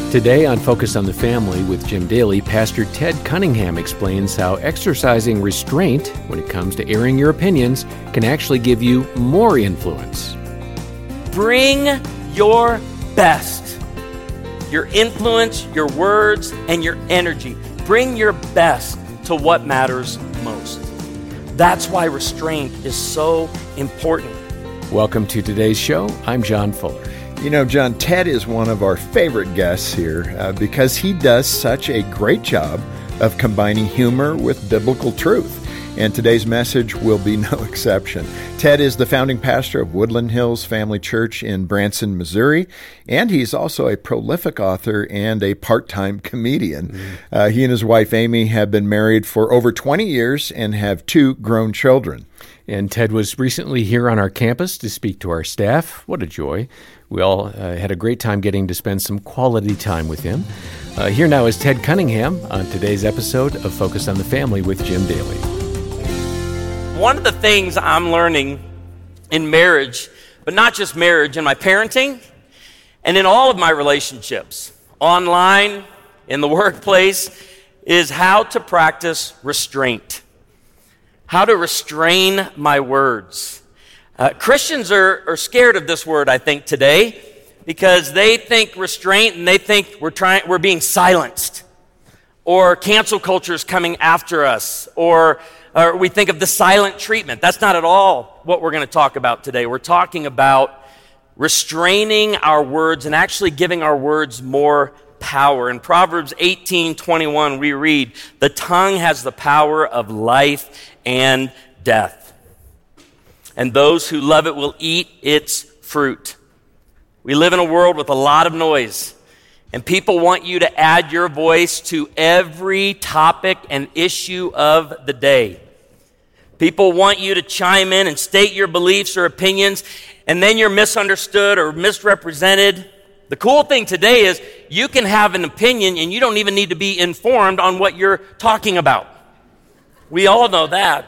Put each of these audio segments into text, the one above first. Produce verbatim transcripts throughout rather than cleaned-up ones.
Today on Focus on the Family with Jim Daly, Pastor Ted Cunningham explains how exercising restraint when it comes to airing your opinions can actually give you more influence. Bring your best. Your influence, your words, and your energy. Bring your best to what matters most. That's why restraint is so important. Welcome to today's show. I'm John Fuller. You know, John, Ted is one of our favorite guests here uh, because he does such a great job of combining humor with biblical truth. And today's message will be no exception. Ted is the founding pastor of Woodland Hills Family Church in Branson, Missouri, and he's also a prolific author and a part-time comedian. Mm. Uh, he and his wife, Amy, have been married for over twenty years and have two grown children. And Ted was recently here on our campus to speak to our staff. What a joy. We all uh, had a great time getting to spend some quality time with him. Uh, here now is Ted Cunningham on today's episode of Focus on the Family with Jim Daly. One of the things I'm learning in marriage, but not just marriage, in my parenting and in all of my relationships, online, in the workplace, is how to practice restraint. How to restrain my words. Uh, Christians are, are scared of this word, I think, today, because they think restraint and they think we're trying, we're being silenced, or cancel culture is coming after us, or, or we think of the silent treatment. That's not at all what we're going to talk about today. We're talking about restraining our words and actually giving our words more power. In Proverbs eighteen twenty-one, we read, "The tongue has the power of life and death, and those who love it will eat its fruit." We live in a world with a lot of noise, and people want you to add your voice to every topic and issue of the day. People want you to chime in and state your beliefs or opinions, and then you're misunderstood or misrepresented. The cool thing today is you can have an opinion and you don't even need to be informed on what you're talking about. We all know that.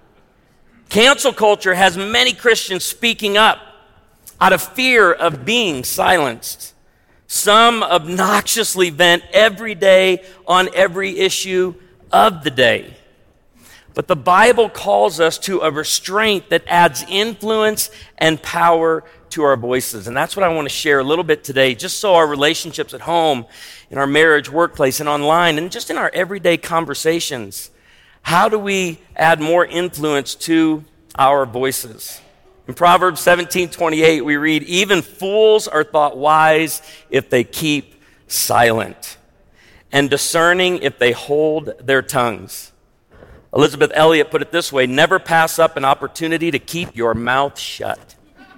Cancel culture has many Christians speaking up out of fear of being silenced. Some obnoxiously vent every day on every issue of the day. But the Bible calls us to a restraint that adds influence and power to our voices. And that's what I want to share a little bit today, just so our relationships at home, in our marriage, workplace, and online, and just in our everyday conversations. How do we add more influence to our voices? In Proverbs seventeen twenty-eight, we read, "Even fools are thought wise if they keep silent, and discerning if they hold their tongues." Elizabeth Elliot put it this way, "Never pass up an opportunity to keep your mouth shut."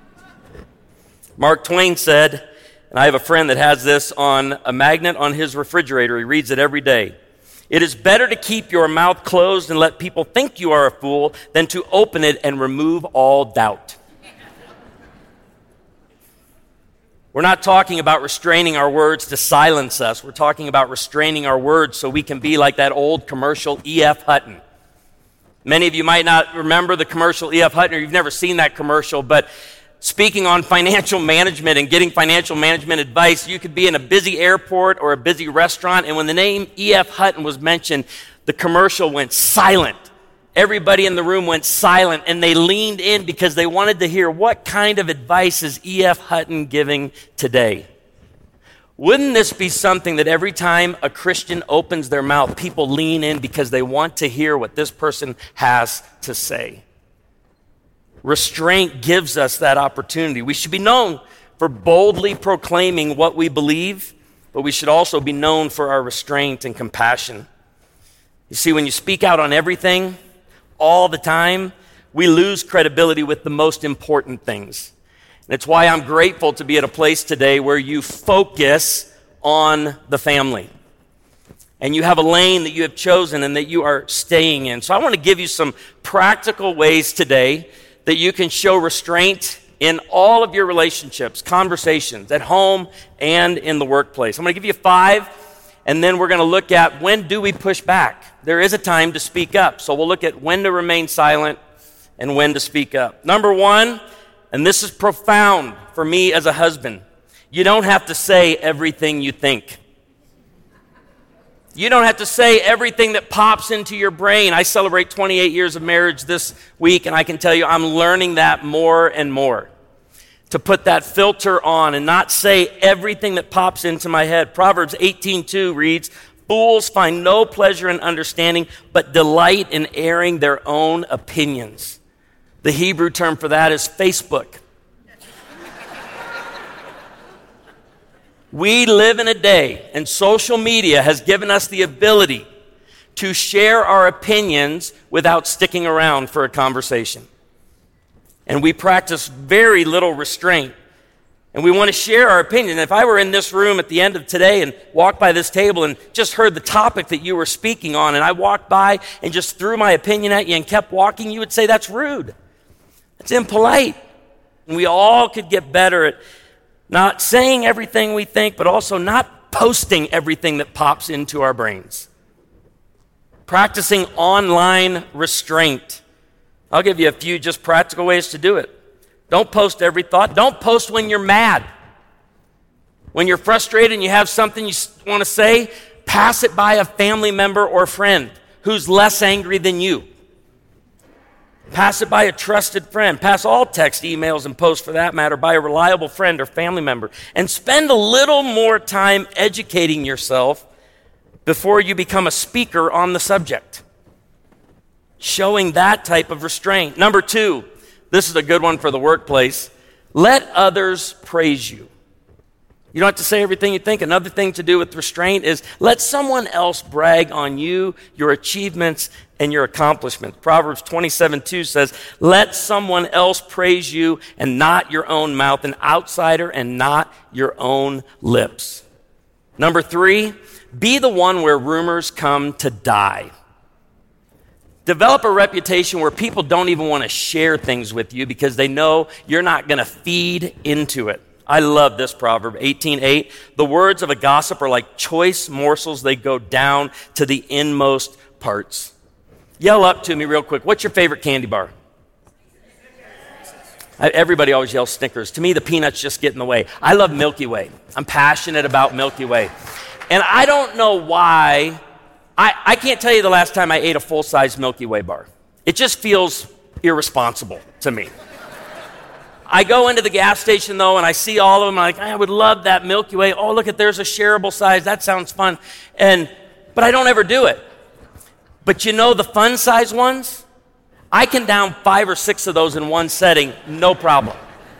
Mark Twain said, and I have a friend that has this on a magnet on his refrigerator. He reads it every day. "It is better to keep your mouth closed and let people think you are a fool than to open it and remove all doubt." We're not talking about restraining our words to silence us. We're talking about restraining our words so we can be like that old commercial E F Hutton. Many of you might not remember the commercial E F Hutton, or you've never seen that commercial, but speaking on financial management and getting financial management advice, you could be in a busy airport or a busy restaurant, and when the name E F Hutton was mentioned, the commercial went silent. Everybody in the room went silent, and they leaned in because they wanted to hear, what kind of advice is E F Hutton giving today? Wouldn't this be something that every time a Christian opens their mouth, people lean in because they want to hear what this person has to say? Restraint gives us that opportunity. We should be known for boldly proclaiming what we believe, but we should also be known for our restraint and compassion. You see, when you speak out on everything, all the time, we lose credibility with the most important things. And it's why I'm grateful to be at a place today where you focus on the family. And you have a lane that you have chosen and that you are staying in. So I want to give you some practical ways today that you can show restraint in all of your relationships, conversations, at home and in the workplace. I'm going to give you five, and then we're going to look at when do we push back. There is a time to speak up. So we'll look at when to remain silent and when to speak up. Number one, and this is profound for me as a husband, you don't have to say everything you think. You don't have to say everything that pops into your brain. I celebrate twenty-eight years of marriage this week, and I can tell you I'm learning that more and more. To put that filter on and not say everything that pops into my head. Proverbs eighteen two reads, "Fools find no pleasure in understanding, but delight in airing their own opinions." The Hebrew term for that is Facebook. We live in a day, and social media has given us the ability to share our opinions without sticking around for a conversation. And we practice very little restraint. And we want to share our opinion. If I were in this room at the end of today and walked by this table and just heard the topic that you were speaking on, and I walked by and just threw my opinion at you and kept walking, you would say that's rude. That's impolite. And we all could get better at not saying everything we think, but also not posting everything that pops into our brains. Practicing online restraint. I'll give you a few just practical ways to do it. Don't post every thought. Don't post when you're mad. When you're frustrated and you have something you want to say, pass it by a family member or friend who's less angry than you. Pass it by a trusted friend. Pass all text, emails, and posts for that matter by a reliable friend or family member. And spend a little more time educating yourself before you become a speaker on the subject. Showing that type of restraint. Number two, this is a good one for the workplace. Let others praise you. You don't have to say everything you think. Another thing to do with restraint is let someone else brag on you, your achievements, and your accomplishments. Proverbs twenty-seven two says, let someone else praise you and not your own mouth, an outsider and not your own lips. Number three, be the one where rumors come to die. Develop a reputation where people don't even want to share things with you because they know you're not going to feed into it. I love this proverb, eighteen eight. The words of a gossip are like choice morsels. They go down to the inmost parts. Yell up to me real quick. What's your favorite candy bar? I, everybody always yells Snickers. To me, the peanuts just get in the way. I love Milky Way. I'm passionate about Milky Way. And I don't know why. I, I can't tell you the last time I ate a full-size Milky Way bar. It just feels irresponsible to me. I go into the gas station, though, and I see all of them. I'm like, I would love that Milky Way. Oh, look at, there's a shareable size. That sounds fun. And but I don't ever do it. But you know the fun size ones? I can down five or six of those in one setting, no problem.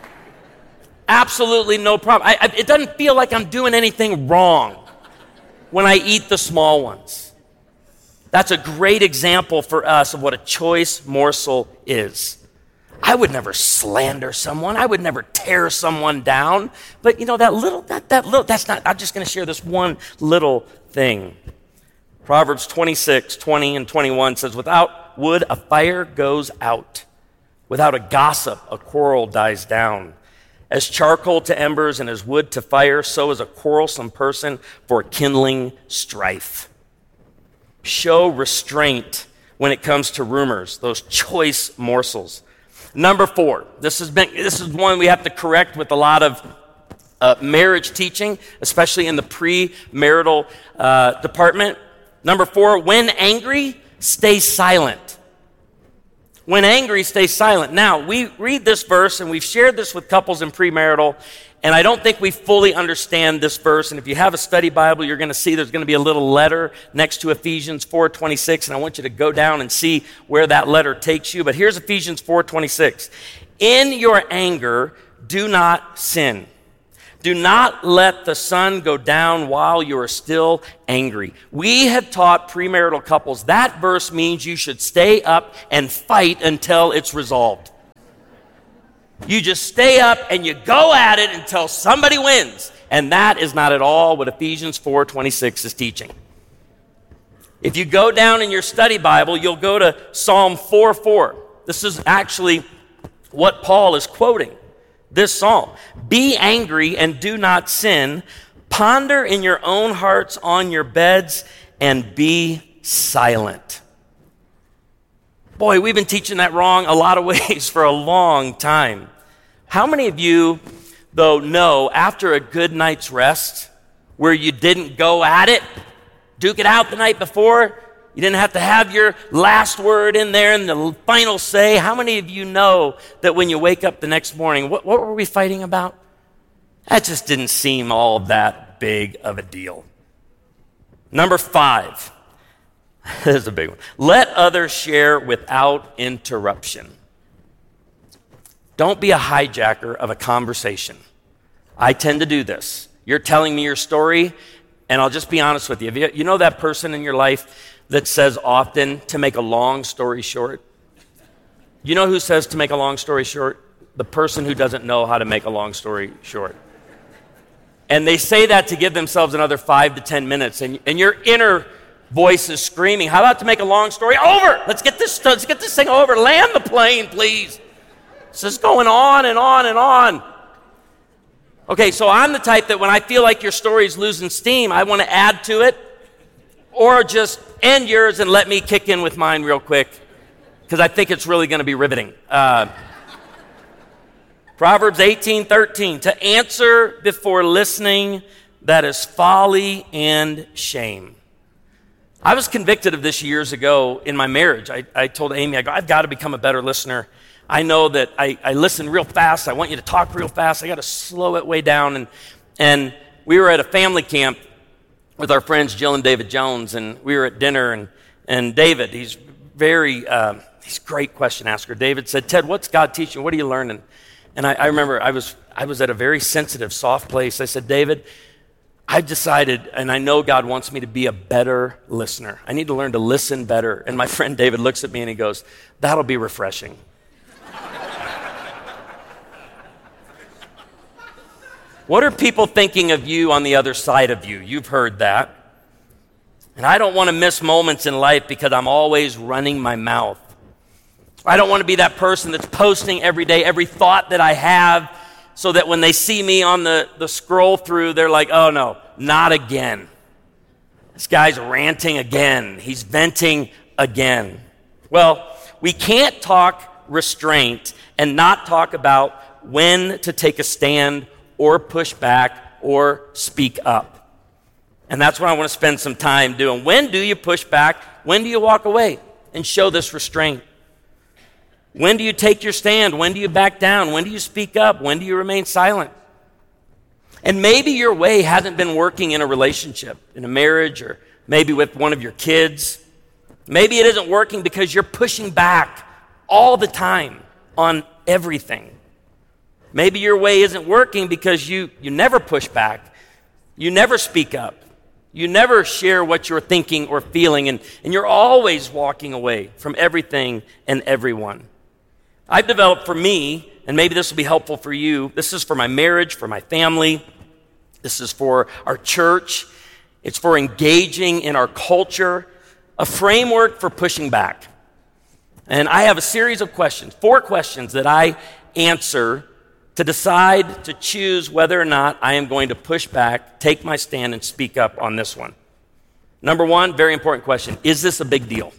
Absolutely no problem. I, I, it doesn't feel like I'm doing anything wrong when I eat the small ones. That's a great example for us of what a choice morsel is. I would never slander someone. I would never tear someone down. But you know, that little, that, that little, that's not, I'm just going to share this one little thing. Proverbs twenty-six, twenty and twenty-one says, without wood, a fire goes out. Without a gossip, a quarrel dies down. As charcoal to embers and as wood to fire, so is a quarrelsome person for kindling strife. Show restraint when it comes to rumors, those choice morsels. Number four, this has been this is one we have to correct with a lot of uh, marriage teaching, especially in the premarital uh, department. Number four, when angry, stay silent. When angry, stay silent. Now, we read this verse, and we've shared this with couples in premarital, and I don't think we fully understand this verse. And if you have a study Bible, you're going to see there's going to be a little letter next to Ephesians four twenty-six, and I want you to go down and see where that letter takes you. But here's Ephesians four twenty-six. In your anger, do not sin. Do not let the sun go down while you are still angry. We have taught premarital couples that verse means you should stay up and fight until it's resolved. You just stay up and you go at it until somebody wins. And that is not at all what Ephesians four twenty-six is teaching. If you go down in your study Bible, you'll go to Psalm four four. This is actually what Paul is quoting. This psalm. Be angry and do not sin. Ponder in your own hearts on your beds and be silent. Boy, we've been teaching that wrong a lot of ways for a long time. How many of you, though, know after a good night's rest where you didn't go at it, duke it out the night before. You didn't have to have your last word in there and the final say. How many of you know that when you wake up the next morning, what, what were we fighting about? That just didn't seem all that big of a deal. Number five. This is a big one. Let others share without interruption. Don't be a hijacker of a conversation. I tend to do this. You're telling me your story, and I'll just be honest with you. You, you know that person in your life that says often to make a long story short? You know who says to make a long story short? The person who doesn't know how to make a long story short. And they say that to give themselves another five to ten minutes, and, and your inner voice is screaming, how about to make a long story over? Let's get this, let's get this thing over. Land the plane, please. It's just going on and on and on. Okay, so I'm the type that when I feel like your story is losing steam, I want to add to it, or just end yours and let me kick in with mine real quick, because I think it's really going to be riveting. Uh, Proverbs eighteen thirteen, to answer before listening, that is folly and shame. I was convicted of this years ago in my marriage. I, I told Amy, I go, I've got to become a better listener. I know that I, I listen real fast. I want you to talk real fast. I got to slow it way down. And, and we were at a family camp with our friends Jill and David Jones, and we were at dinner, and, and David, he's very, uh, he's a great question asker. David said, Ted, what's God teaching? What are you learning? And I, I remember I was, I was at a very sensitive, soft place. I said, David, I've decided, and I know God wants me to be a better listener. I need to learn to listen better. And my friend David looks at me and he goes, that'll be refreshing. What are people thinking of you on the other side of you? You've heard that. And I don't want to miss moments in life because I'm always running my mouth. I don't want to be that person that's posting every day, every thought that I have, so that when they see me on the, the scroll through, they're like, oh no, not again. This guy's ranting again. He's venting again. Well, we can't talk restraint and not talk about when to take a stand or push back or speak up. And that's what I want to spend some time doing. When do you push back? When do you walk away and show this restraint? When do you take your stand? When do you back down? When do you speak up? When do you remain silent? And maybe your way hasn't been working in a relationship, in a marriage, or maybe with one of your kids. Maybe it isn't working because you're pushing back all the time on everything. Maybe your way isn't working because you, you never push back. You never speak up. You never share what you're thinking or feeling, and, and you're always walking away from everything and everyone. I've developed for me, and maybe this will be helpful for you, this is for my marriage, for my family, this is for our church, it's for engaging in our culture, a framework for pushing back. And I have a series of questions, four questions that I answer to decide, to choose whether or not I am going to push back, take my stand, and speak up on this one. Number one, very important question, is this a big deal?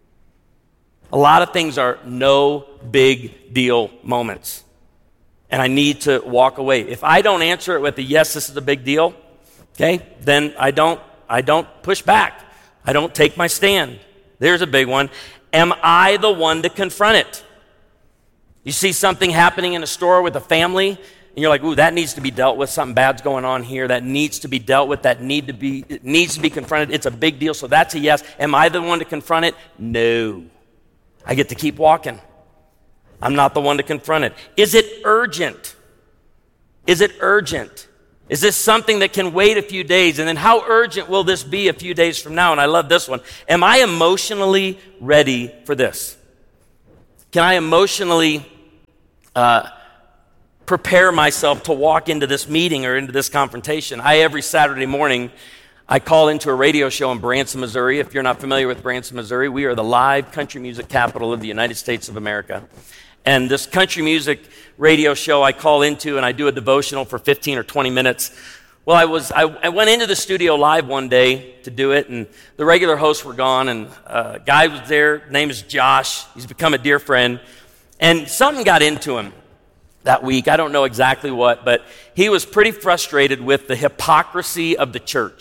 A lot of things are no big deal moments, and I need to walk away. If I don't answer it with a yes, this is a big deal, okay, then I don't, I don't push back. I don't take my stand. There's a big one. Am I the one to confront it? You see something happening in a store with a family, and you're like, ooh, that needs to be dealt with. Something bad's going on here. That needs to be dealt with. That need to be, it needs to be confronted. It's a big deal, so that's a yes. Am I the one to confront it? No. I get to keep walking. I'm not the one to confront it. Is it urgent? Is it urgent? Is this something that can wait a few days? And then how urgent will this be a few days from now? And I love this one. Am I emotionally ready for this? Can I emotionally uh, prepare myself to walk into this meeting or into this confrontation? I, every Saturday morning, I call into a radio show in Branson, Missouri. If you're not familiar with Branson, Missouri, we are the live country music capital of the United States of America. And this country music radio show I call into, and I do a devotional for fifteen or twenty minutes. Well, I was I, I went into the studio live one day to do it, and the regular hosts were gone, and a guy was there. His name is Josh. He's become a dear friend. And something got into him that week. I don't know exactly what, but he was pretty frustrated with the hypocrisy of the church.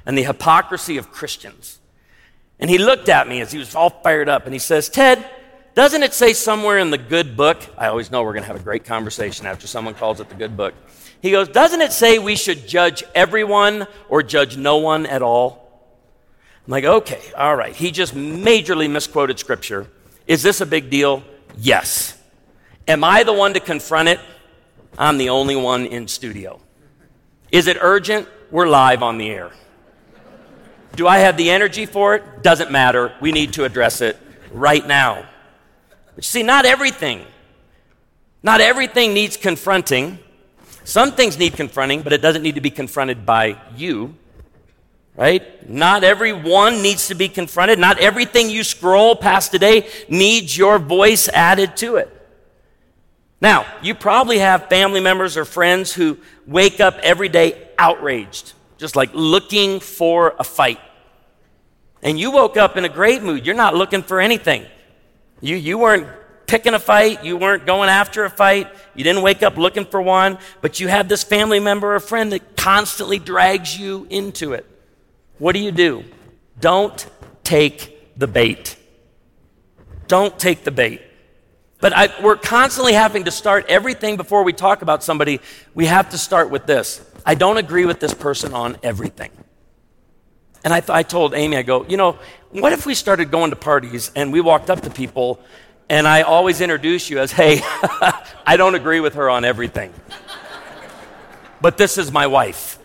and the hypocrisy of Christians. And he looked at me as he was all fired up, and he says, Ted, doesn't it say somewhere in the good book? I always know we're going to have a great conversation after someone calls it the good book. He goes, doesn't it say we should judge everyone or judge no one at all? I'm like, okay, all right. He just majorly misquoted scripture. Is this a big deal? Yes. Am I the one to confront it? I'm the only one in studio. Is it urgent? We're live on the air. Do I have the energy for it? Doesn't matter. We need to address it right now. But you see, not everything, not everything needs confronting. Some things need confronting, but it doesn't need to be confronted by you, right? Not everyone needs to be confronted. Not everything you scroll past today needs your voice added to it. Now, you probably have family members or friends who wake up every day outraged, just like looking for a fight. And you woke up in a great mood. You're not looking for anything. You, you weren't picking a fight. You weren't going after a fight. You didn't wake up looking for one. But you have this family member or friend that constantly drags you into it. What do you do? Don't take the bait. Don't take the bait. But I, we're constantly having to start everything before we talk about somebody. We have to start with this. I don't agree with this person on everything. And I, th- I told Amy, I go, you know, what if we started going to parties and we walked up to people and I always introduce you as, hey, I don't agree with her on everything. But this is my wife.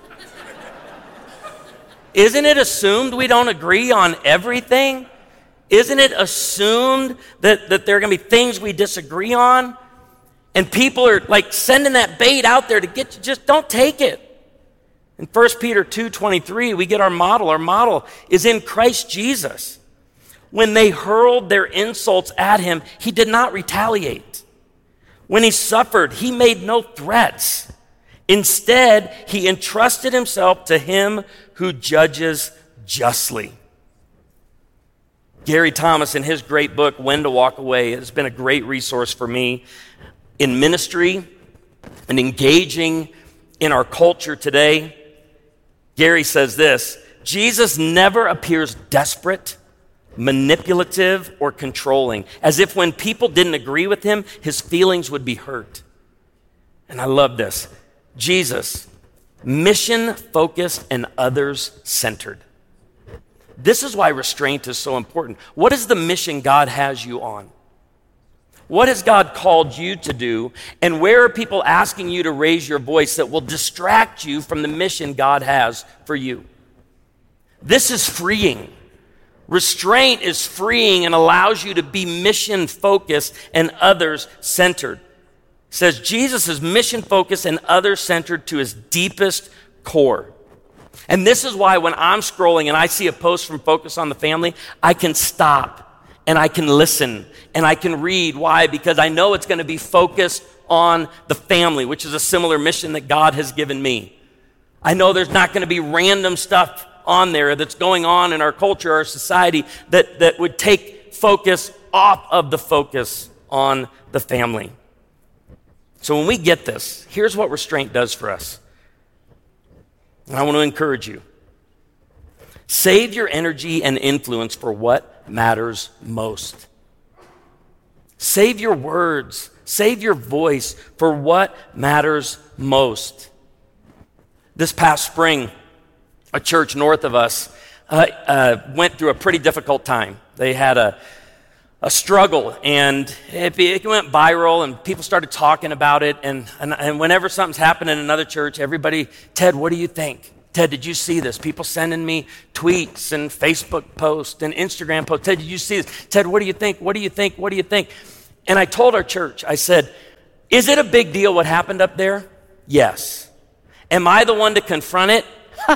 Isn't it assumed we don't agree on everything? Isn't it assumed that, that there are going to be things we disagree on? And people are like sending that bait out there to get you, just don't take it. In First Peter two twenty-three, we get our model. Our model is in Christ Jesus. When they hurled their insults at him, he did not retaliate. When he suffered, he made no threats. Instead, he entrusted himself to him who judges justly. Gary Thomas, in his great book, When to Walk Away, has been a great resource for me in ministry and engaging in our culture today. Gary says this, Jesus never appears desperate, manipulative, or controlling, as if when people didn't agree with him, his feelings would be hurt. And I love this. Jesus, mission-focused and others-centered. This is why restraint is so important. What is the mission God has you on? What has God called you to do? And where are people asking you to raise your voice that will distract you from the mission God has for you? This is freeing. Restraint is freeing and allows you to be mission-focused and others-centered. It says Jesus is mission-focused and others-centered to his deepest core. And this is why when I'm scrolling and I see a post from Focus on the Family, I can stop and I can listen and I can read. Why? Because I know it's going to be focused on the family, which is a similar mission that God has given me. I know there's not going to be random stuff on there that's going on in our culture, our society, that, that would take focus off of the focus on the family. So when we get this, here's what restraint does for us. And I want to encourage you. Save your energy and influence for what matters most. Save your words. Save your voice for what matters most. This past spring, a church north of us uh, uh, went through a pretty difficult time. They had a a struggle, and it, it went viral, and people started talking about it, and, and, and whenever something's happened in another church, everybody, Ted, what do you think? Ted, did you see this? People sending me tweets and Facebook posts and Instagram posts. Ted, did you see this? Ted, what do you think? What do you think? What do you think? And I told our church, I said, is it a big deal what happened up there? Yes. Am I the one to confront it?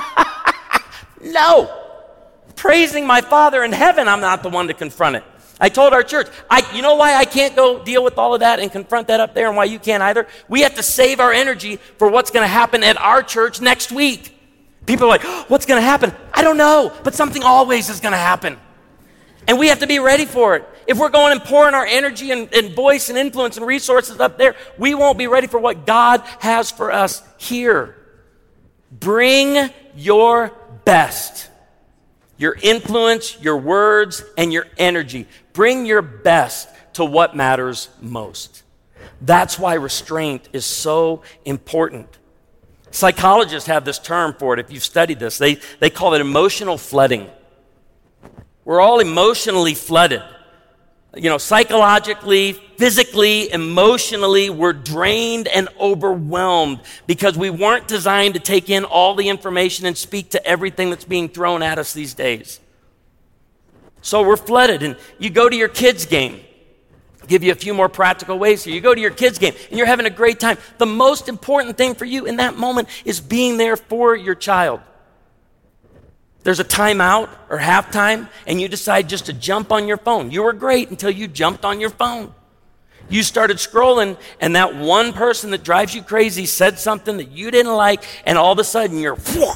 No. Praising my Father in heaven, I'm not the one to confront it. I told our church, I, you know why I can't go deal with all of that and confront that up there and why you can't either? We have to save our energy for what's going to happen at our church next week. People are like, oh, what's going to happen? I don't know, but something always is going to happen. And we have to be ready for it. If we're going and pouring our energy and, and voice and influence and resources up there, we won't be ready for what God has for us here. Bring your best. Your influence, your words, and your energy. Bring your best to what matters most. That's why restraint is so important. Psychologists have this term for it. If you've studied this, they, they call it emotional flooding. We're all emotionally flooded. You know, psychologically, physically, emotionally, we're drained and overwhelmed because we weren't designed to take in all the information and speak to everything that's being thrown at us these days. So we're flooded, and you go to your kids' game. I'll give you a few more practical ways here. You go to your kids' game, and you're having a great time. The most important thing for you in that moment is being there for your child. There's a timeout or halftime, and you decide just to jump on your phone. You were great until you jumped on your phone. You started scrolling, and that one person that drives you crazy said something that you didn't like, and all of a sudden you're, whoa.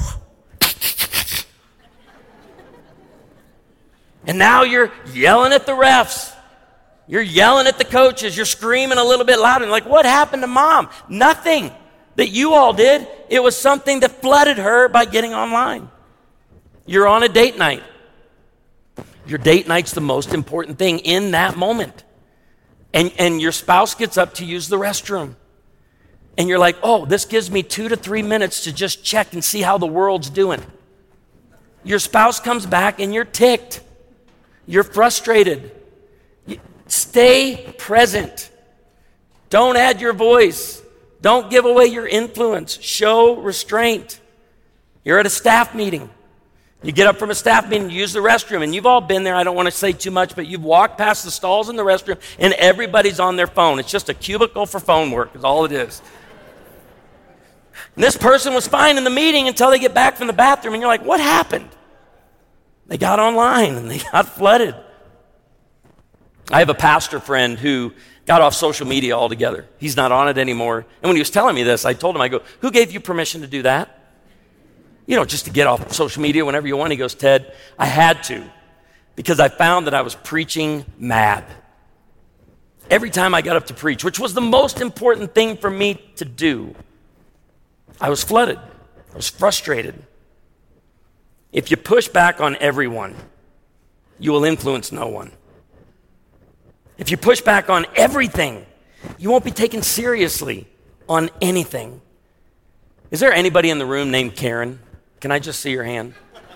And now you're yelling at the refs. You're yelling at the coaches. You're screaming a little bit louder. Like, what happened to mom? Nothing that you all did. It was something that flooded her by getting online. You're on a date night. Your date night's the most important thing in that moment. And, and your spouse gets up to use the restroom. And you're like, oh, this gives me two to three minutes to just check and see how the world's doing. Your spouse comes back and you're ticked. You're frustrated. You, stay present. Don't add your voice. Don't give away your influence. Show restraint. You're at a staff meeting. You get up from a staff meeting, you use the restroom, and you've all been there. I don't want to say too much, but you've walked past the stalls in the restroom, and everybody's on their phone. It's just a cubicle for phone work is all it is. And this person was fine in the meeting until they get back from the bathroom, and you're like, what happened? They got online, and they got flooded. I have a pastor friend who got off social media altogether. He's not on it anymore. And when he was telling me this, I told him, I go, who gave you permission to do that? You know, just to get off social media whenever you want. He goes, Ted, I had to because I found that I was preaching mad. Every time I got up to preach, which was the most important thing for me to do, I was flooded. I was frustrated. If you push back on everyone, you will influence no one. If you push back on everything, you won't be taken seriously on anything. Is there anybody in the room named Karen? Can I just see your hand?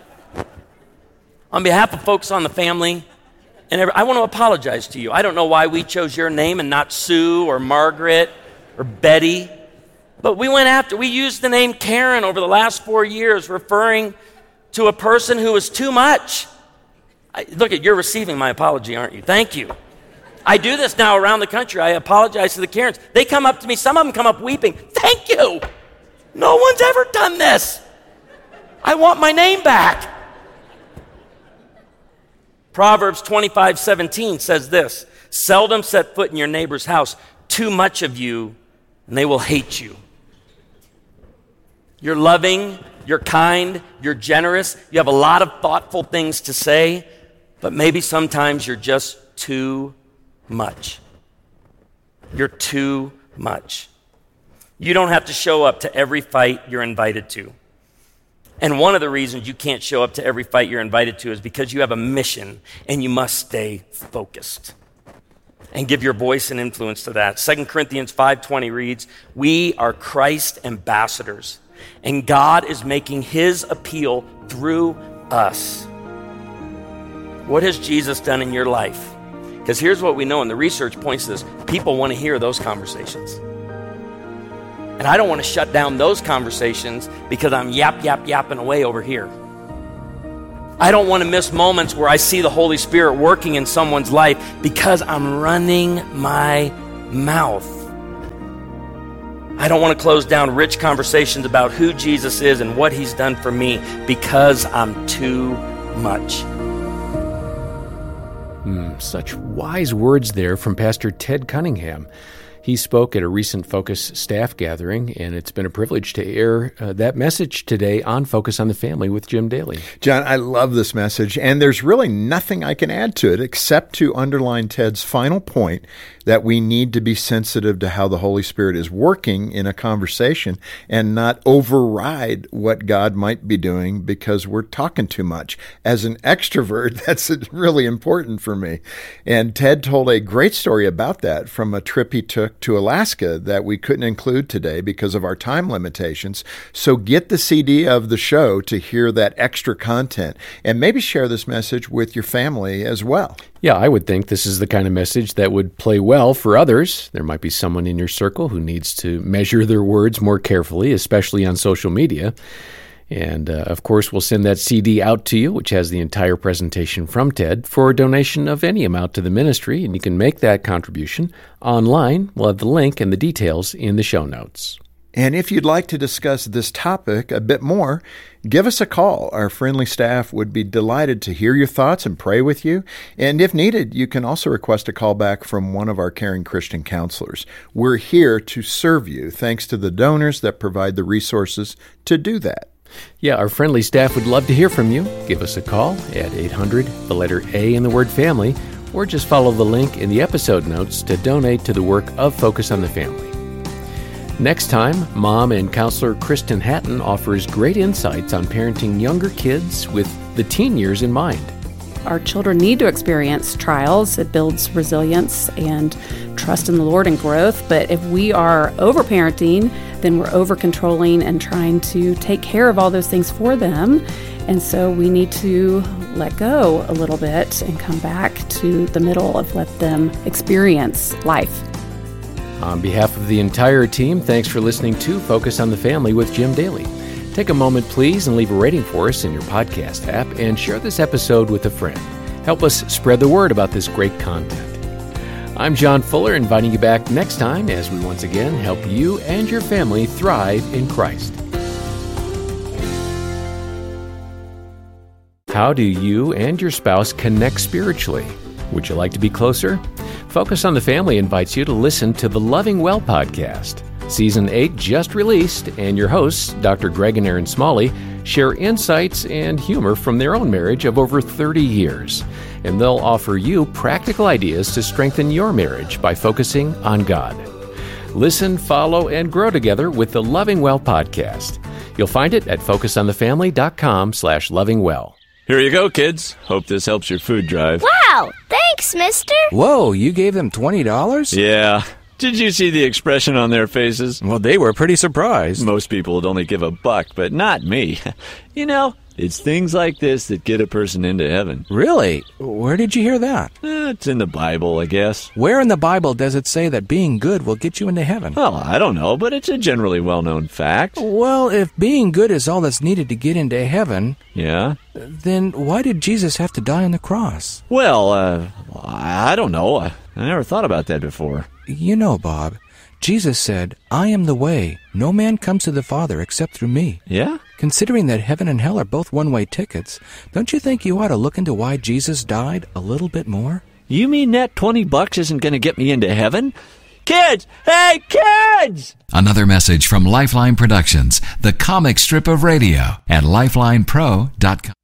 On behalf of folks on the family, and every, I want to apologize to you. I don't know why we chose your name and not Sue or Margaret or Betty, but we went after, we used the name Karen over the last four years, referring to a person who was too much. I, look, at you're receiving my apology, aren't you? Thank you. I do this now around the country. I apologize to the Karens. They come up to me. Some of them come up weeping. Thank you. No one's ever done this. I want my name back. Proverbs twenty-five seventeen says this, seldom set foot in your neighbor's house, too much of you, and they will hate you. You're loving, you're kind, you're generous, you have a lot of thoughtful things to say, but maybe sometimes you're just too much. You're too much. You don't have to show up to every fight you're invited to. And one of the reasons you can't show up to every fight you're invited to is because you have a mission and you must stay focused and give your voice and influence to that. Second Corinthians five twenty reads, we are Christ ambassadors and God is making his appeal through us. What has Jesus done in your life? Because here's what we know, and the research points to this. People want to hear those conversations. And I don't want to shut down those conversations because I'm yap, yap, yapping away over here. I don't want to miss moments where I see the Holy Spirit working in someone's life because I'm running my mouth. I don't want to close down rich conversations about who Jesus is and what he's done for me because I'm too much. Mm, such wise words there from Pastor Ted Cunningham. He spoke at a recent Focus staff gathering, and it's been a privilege to air uh, that message today on Focus on the Family with Jim Daly. John, I love this message, and there's really nothing I can add to it except to underline Ted's final point that we need to be sensitive to how the Holy Spirit is working in a conversation and not override what God might be doing because we're talking too much. As an extrovert, that's really important for me. And Ted told a great story about that from a trip he took to Alaska that we couldn't include today because of our time limitations. So get the C D of the show to hear that extra content and maybe share this message with your family as well. Yeah, I would think this is the kind of message that would play well for others. There might be someone in your circle who needs to measure their words more carefully, especially on social media. And, uh, of course, we'll send that C D out to you, which has the entire presentation from Ted, for a donation of any amount to the ministry, and you can make that contribution online. We'll have the link and the details in the show notes. And if you'd like to discuss this topic a bit more, give us a call. Our friendly staff would be delighted to hear your thoughts and pray with you. And if needed, you can also request a call back from one of our caring Christian counselors. We're here to serve you, thanks to the donors that provide the resources to do that. Yeah, our friendly staff would love to hear from you. Give us a call at eight hundred, the letter A in the word family, or just follow the link in the episode notes to donate to the work of Focus on the Family. Next time, mom and counselor Kristen Hatton offers great insights on parenting younger kids with the teen years in mind. Our children need to experience trials. It builds resilience and trust in the Lord and growth. But if we are over-parenting, then we're over-controlling and trying to take care of all those things for them. And so we need to let go a little bit and come back to the middle of let them experience life. On behalf of the entire team, thanks for listening to Focus on the Family with Jim Daly. Take a moment, please, and leave a rating for us in your podcast app and share this episode with a friend. Help us spread the word about this great content. I'm John Fuller, inviting you back next time as we once again help you and your family thrive in Christ. How do you and your spouse connect spiritually? Would you like to be closer? Focus on the Family invites you to listen to the Loving Well podcast. Season eight just released, and your hosts, Doctor Greg and Erin Smalley, share insights and humor from their own marriage of over thirty years. And they'll offer you practical ideas to strengthen your marriage by focusing on God. Listen, follow, and grow together with the Loving Well podcast. You'll find it at focusonthefamily.com slash lovingwell. Here you go, kids. Hope this helps your food drive. Wow! Thanks, mister! Whoa, you gave them twenty dollars? Yeah. Did you see the expression on their faces? Well, they were pretty surprised. Most people would only give a buck, but not me. You know, it's things like this that get a person into heaven. Really? Where did you hear that? Eh, it's in the Bible, I guess. Where in the Bible does it say that being good will get you into heaven? Well, I don't know, but it's a generally well-known fact. Well, if being good is all that's needed to get into heaven... Yeah? Then why did Jesus have to die on the cross? Well, uh, I don't know. I, I never thought about that before. You know, Bob, Jesus said, I am the way. No man comes to the Father except through me. Yeah? Considering that heaven and hell are both one-way tickets, don't you think you ought to look into why Jesus died a little bit more? You mean that twenty bucks isn't going to get me into heaven? Kids! Hey, kids! Another message from Lifeline Productions, the comic strip of radio, at lifeline pro dot com.